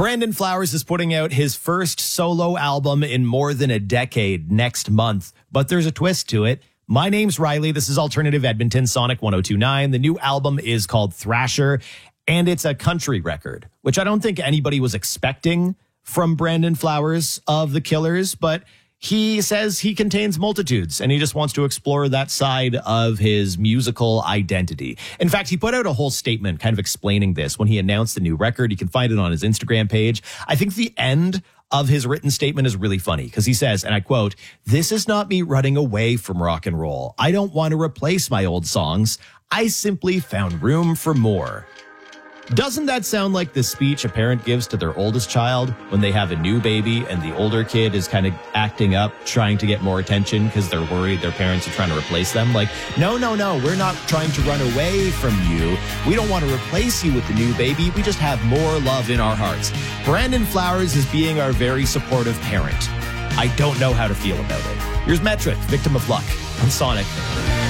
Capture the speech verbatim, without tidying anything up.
Brandon Flowers is putting out his first solo album in more than a decade next month, but there's a twist to it. My name's Riley. This is Alternative Edmonton, Sonic one oh two point nine. The new album is called Thrasher, and it's a country record, which I don't think anybody was expecting from Brandon Flowers of The Killers, but he says he contains multitudes, and he just wants to explore that side of his musical identity. In fact, he put out a whole statement kind of explaining this when he announced the new record. You can find it on his Instagram page. I think the end of his written statement is really funny because he says, and I quote, "This is not me running away from rock and roll. I don't want to replace my old songs. I simply found room for more." Doesn't that sound like the speech a parent gives to their oldest child when they have a new baby and the older kid is kind of acting up, trying to get more attention because they're worried their parents are trying to replace them? Like, no, no, no, we're not trying to run away from you. We don't want to replace you with the new baby. We just have more love in our hearts. Brandon Flowers is being our very supportive parent. I don't know how to feel about it. Here's Metric, Victim of Luck on Sonic.